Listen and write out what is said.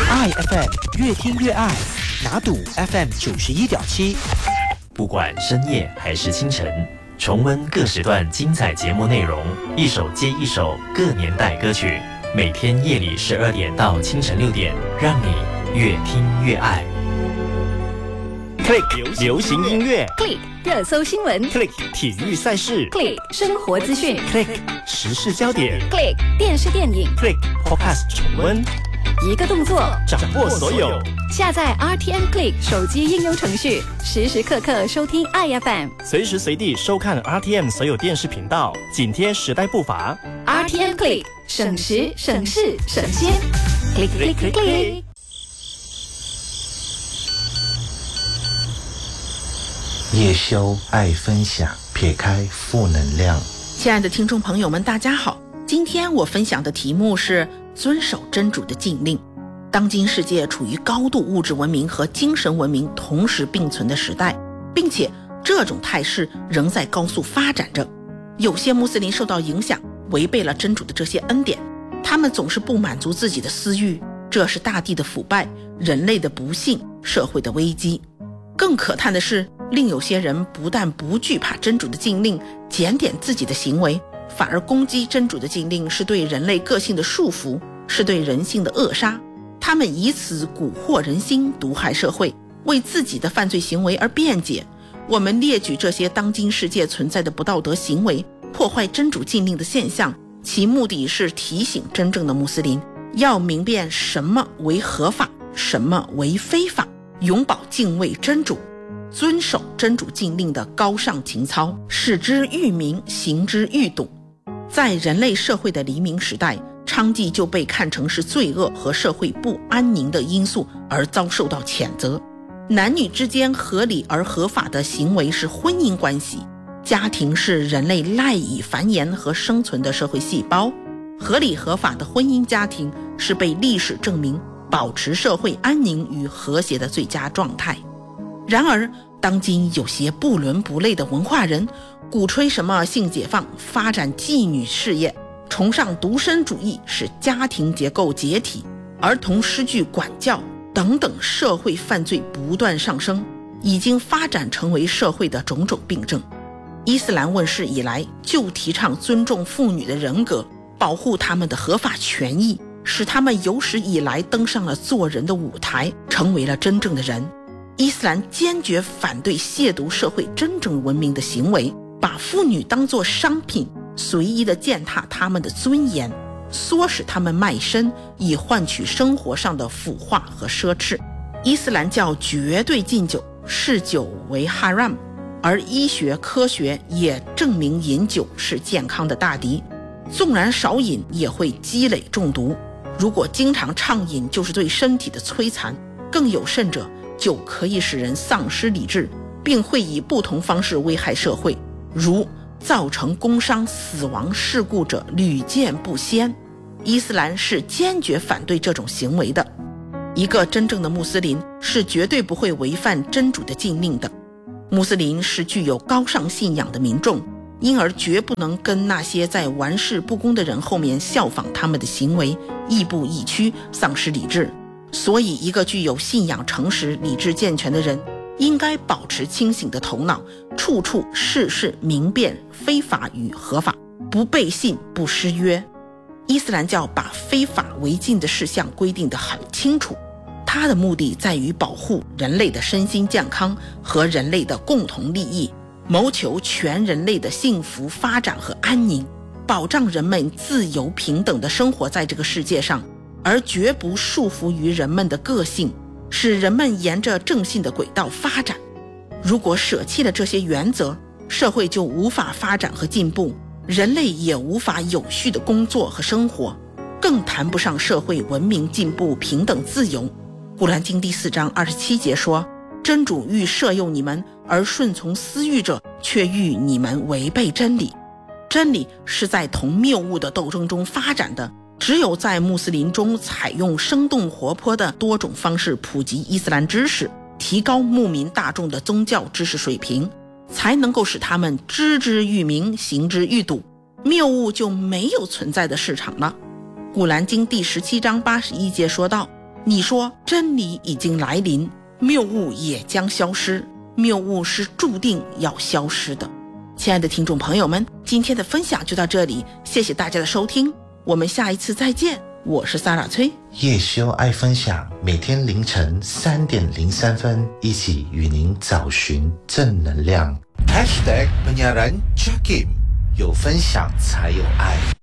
iFM 越听越爱，拿赌 FM 91.7。 不管深夜还是清晨，重温各时段精彩节目内容，一首接一首各年代歌曲，每天夜里12点到清晨6点，让你越听越爱。 Click 流行音乐 Click 热搜新闻 ，Click 体育赛事 ，Click 生活资讯 ，Click 时事焦点 ，Click 电视电影 ，Click Podcast 重温， 一个动作掌握所有。 下载 RTM Click 手机应用程序，时时刻刻收听iFM， 随时随地收看 RTM 所有电视频道，紧贴时代步伐。 RTM Click 省时省事省先 ，Click Click Click Click。 叶修爱分享，撇开负能量。 亲爱的听众朋友们，大家好，今天我分享的题目是遵守真主的禁令。当今世界处于高度物质文明和精神文明同时并存的时代，并且这种态势仍在高速发展着。有些穆斯林受到影响，违背了真主的这些恩典，他们总是不满足自己的私欲，这是大地的腐败，人类的不幸，社会的危机。更可叹的是，另有些人不但不惧怕真主的禁令，检点自己的行为，反而攻击真主的禁令是对人类个性的束缚，是对人性的扼杀。他们以此蛊惑人心，毒害社会，为自己的犯罪行为而辩解。我们列举这些当今世界存在的不道德行为，破坏真主禁令的现象，其目的是提醒真正的穆斯林要明辨什么为合法，什么为非法，永葆敬畏真主，遵守真主禁令的高尚情操，使之愈明，行之愈笃。在人类社会的黎明时代，娼妓就被看成是罪恶和社会不安宁的因素而遭受到谴责。男女之间合理而合法的行为是婚姻关系，家庭是人类赖以繁衍和生存的社会细胞，合理合法的婚姻家庭是被历史证明保持社会安宁与和谐的最佳状态。然而当今有些不伦不类的文化人鼓吹什么性解放，发展妓女事业，崇尚独身主义，使家庭结构解体，儿童失去管教等等，社会犯罪不断上升，已经发展成为社会的种种病症。伊斯兰问世以来，就提倡尊重妇女的人格，保护她们的合法权益，使他们有史以来登上了做人的舞台，成为了真正的人。伊斯兰坚决反对亵渎社会真正文明的行为，把妇女当作商品，随意地践踏他们的尊严，唆使他们卖身，以换取生活上的腐化和奢侈。伊斯兰教绝对禁酒，视酒为 haram， 而医学科学也证明饮酒是健康的大敌，纵然少饮也会积累中毒，如果经常畅饮就是对身体的摧残，更有甚者，酒可以使人丧失理智，并会以不同方式危害社会，如造成工伤死亡事故者屡见不鲜。伊斯兰是坚决反对这种行为的。一个真正的穆斯林是绝对不会违反真主的禁令的。穆斯林是具有高尚信仰的民众，因而绝不能跟那些在玩世不恭的人后面效仿他们的行为，亦步亦趋，丧失理智。所以一个具有信仰诚实、理智健全的人，应该保持清醒的头脑，处处事事明辨非法与合法，不背信，不失约。伊斯兰教把非法违禁的事项规定得很清楚，它的目的在于保护人类的身心健康和人类的共同利益，谋求全人类的幸福发展和安宁，保障人们自由平等地生活在这个世界上，而绝不束缚于人们的个性，使人们沿着正信的轨道发展。如果舍弃了这些原则，社会就无法发展和进步，人类也无法有序的工作和生活，更谈不上社会文明进步、平等自由。古兰经第4章27节说，真主欲摄诱你们，而顺从私欲者却欲你们违背真理。真理是在同谬误的斗争中发展的，只有在穆斯林中采用生动活泼的多种方式普及伊斯兰知识，提高牧民大众的宗教知识水平，才能够使他们知之愈明，行之愈笃，谬误就没有存在的市场了。古兰经第17章81节说道， 你说真理已经来临，谬误也将消失，谬误是注定要消失的。亲爱的听众朋友们，今天的分享就到这里，谢谢大家的收听，我们下一次再见。我是萨拉崔， 叶修爱分享，每天凌晨3点03分，一起与您找寻正能量。#penyiaran Jakim， 有分享才有爱。